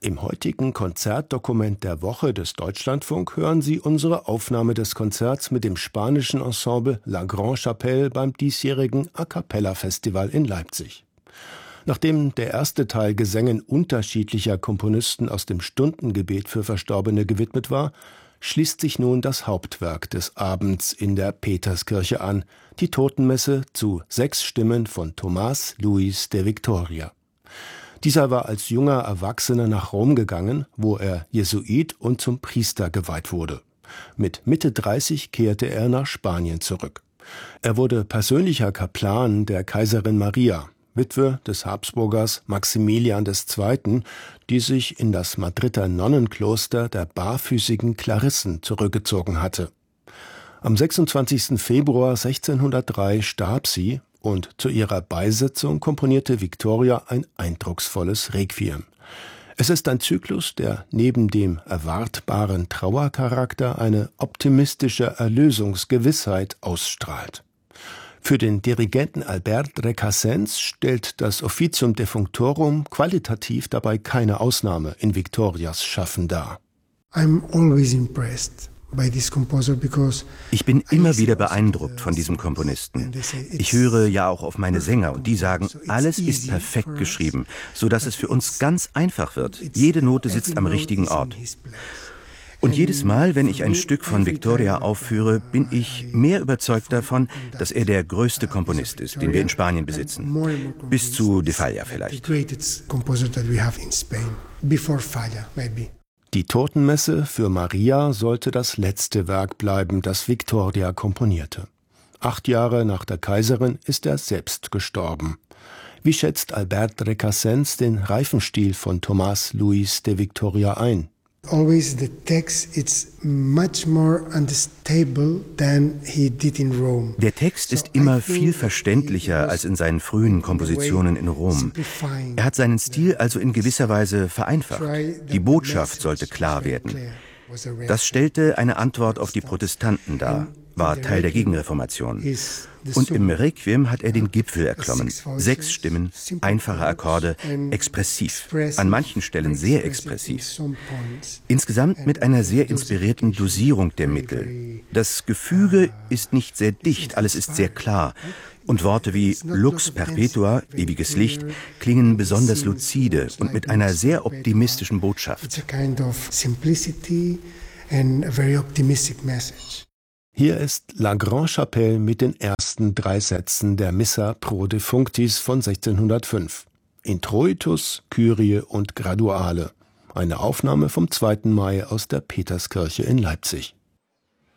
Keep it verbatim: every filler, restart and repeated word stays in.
Im heutigen Konzertdokument der Woche des Deutschlandfunk hören Sie unsere Aufnahme des Konzerts mit dem spanischen Ensemble La Grande Chapelle beim diesjährigen A-cappella-Festival in Leipzig. Nachdem der erste Teil Gesängen unterschiedlicher Komponisten aus dem Stundengebet für Verstorbene gewidmet war, schließt sich nun das Hauptwerk des Abends in der Peterskirche an, die Totenmesse zu sechs Stimmen von Tomás Luis de Victoria. Dieser war als junger Erwachsener nach Rom gegangen, wo er Jesuit und zum Priester geweiht wurde. Mit Mitte dreißig kehrte er nach Spanien zurück. Er wurde persönlicher Kaplan der Kaiserin Maria, Witwe des Habsburgers Maximilian der Zweite., die sich in das Madrider Nonnenkloster der barfüßigen Klarissen zurückgezogen hatte. Am sechsundzwanzigsten Februar sechzehnhundertdrei starb sie, und zu ihrer Beisetzung komponierte Victoria ein eindrucksvolles Requiem. Es ist ein Zyklus, der neben dem erwartbaren Trauercharakter eine optimistische Erlösungsgewissheit ausstrahlt. Für den Dirigenten Albert Recasens stellt das Officium Defunctorum qualitativ dabei keine Ausnahme in Victorias Schaffen dar. I'm always impressed. Ich bin immer wieder beeindruckt von diesem Komponisten. Ich höre ja auch auf meine Sänger und die sagen, alles ist perfekt geschrieben, sodass es für uns ganz einfach wird. Jede Note sitzt am richtigen Ort. Und jedes Mal, wenn ich ein Stück von Victoria aufführe, bin ich mehr überzeugt davon, dass er der größte Komponist ist, den wir in Spanien besitzen. Bis zu De Falla vielleicht. Die Totenmesse für Maria sollte das letzte Werk bleiben, das Victoria komponierte. Acht Jahre nach der Kaiserin ist er selbst gestorben. Wie schätzt Albert Recasens den Reifenstil von Tomás Luis de Victoria ein? Always the text is much more unstable than he did in Rome. Der Text ist immer viel verständlicher als in seinen frühen Kompositionen in Rom. Er hat seinen Stil also in gewisser Weise vereinfacht. Die Botschaft sollte klar werden. Das stellte eine Antwort auf die Protestanten dar, war Teil der Gegenreformation. Und im Requiem hat er den Gipfel erklommen. Sechs Stimmen, einfache Akkorde, expressiv, an manchen Stellen sehr expressiv. Insgesamt mit einer sehr inspirierten Dosierung der Mittel. Das Gefüge ist nicht sehr dicht, alles ist sehr klar. Und Worte wie Lux perpetua, ewiges Licht, klingen besonders luzide und mit einer sehr optimistischen Botschaft. Hier ist La Grande Chapelle mit den ersten drei Sätzen der Missa pro Defunctis von sechzehnhundertfünf. Introitus, Kyrie und Graduale. Eine Aufnahme vom zweiten Mai aus der Peterskirche in Leipzig.